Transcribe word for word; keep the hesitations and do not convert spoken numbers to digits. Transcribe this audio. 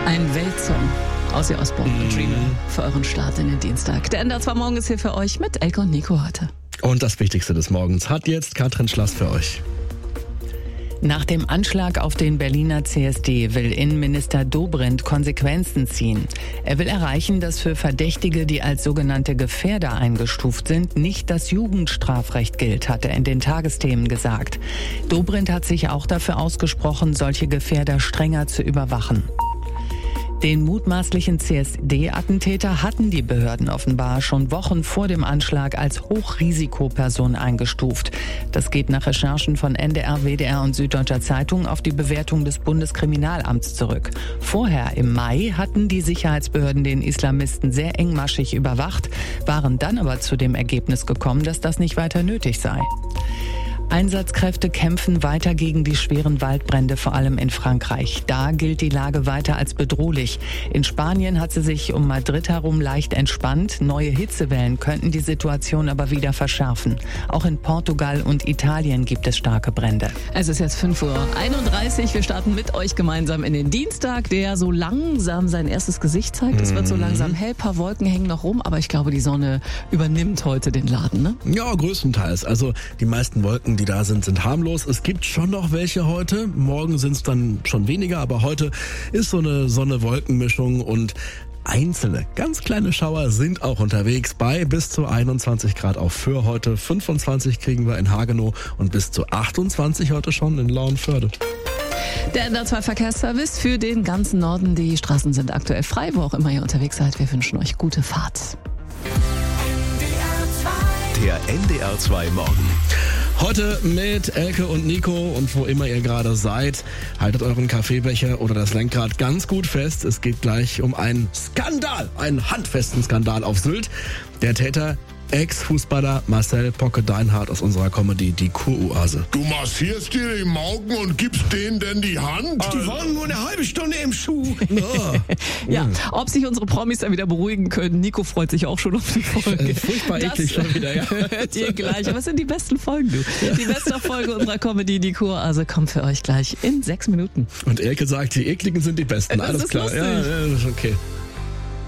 Ein Weltsong. Ozzy Osbourne, mm. Dreamer, für euren Start in den Dienstag. Der N D R zwei Morgen ist hier für euch mit Elke und Nico heute. Und das Wichtigste des Morgens hat jetzt Katrin Schlass für euch. Nach dem Anschlag auf den Berliner C S D will Innenminister Dobrindt Konsequenzen ziehen. Er will erreichen, dass für Verdächtige, die als sogenannte Gefährder eingestuft sind, nicht das Jugendstrafrecht gilt, hat er in den Tagesthemen gesagt. Dobrindt hat sich auch dafür ausgesprochen, solche Gefährder strenger zu überwachen. Den mutmaßlichen C S D-Attentäter hatten die Behörden offenbar schon Wochen vor dem Anschlag als Hochrisikoperson eingestuft. Das geht nach Recherchen von N D R, W D R und Süddeutscher Zeitung auf die Bewertung des Bundeskriminalamts zurück. Vorher, im Mai, hatten die Sicherheitsbehörden den Islamisten sehr engmaschig überwacht, waren dann aber zu dem Ergebnis gekommen, dass das nicht weiter nötig sei. Einsatzkräfte kämpfen weiter gegen die schweren Waldbrände, vor allem in Frankreich. Da gilt die Lage weiter als bedrohlich. In Spanien hat sie sich um Madrid herum leicht entspannt. Neue Hitzewellen könnten die Situation aber wieder verschärfen. Auch in Portugal und Italien gibt es starke Brände. Es ist jetzt fünf Uhr einunddreißig. Wir starten mit euch gemeinsam in den Dienstag, der so langsam sein erstes Gesicht zeigt. Es wird so langsam hell, ein paar Wolken hängen noch rum, aber ich glaube, die Sonne übernimmt heute den Laden, ne? Ja, größtenteils. Also die meisten Wolken, die da sind, sind harmlos. Es gibt schon noch welche heute. Morgen sind es dann schon weniger, aber heute ist so eine Sonne-Wolken-Mischung und einzelne, ganz kleine Schauer sind auch unterwegs bei bis zu einundzwanzig Grad auch für heute. fünfundzwanzig kriegen wir in Hagenow und bis zu achtundzwanzig heute schon in Lauenförde. Der N D R zwei Verkehrsservice für den ganzen Norden. Die Straßen sind aktuell frei, wo auch immer ihr unterwegs seid. Wir wünschen euch gute Fahrt. Der N D R zwei Morgen. Heute mit Elke und Nico und wo immer ihr gerade seid, haltet euren Kaffeebecher oder das Lenkrad ganz gut fest. Es geht gleich um einen Skandal, einen handfesten Skandal auf Sylt. Der Täter, Ex-Fußballer Marcel Pocke-Deinhardt aus unserer Comedy Die Kuroase. Du massierst dir die Mauken und gibst denen denn die Hand? Die waren nur eine halbe Stunde im Schuh. Oh. Ja, ob sich unsere Promis dann wieder beruhigen können. Nico freut sich auch schon auf die Folge. Äh, furchtbar eklig schon wieder, ja. Hört ihr gleich. Aber es sind die besten Folgen, du. Ja. Die beste Folge unserer Comedy Die Kuroase kommt für euch gleich in sechs Minuten. Und Elke sagt, die ekligen sind die besten. Das Alles ist klar. lustig. Ja, ja, okay.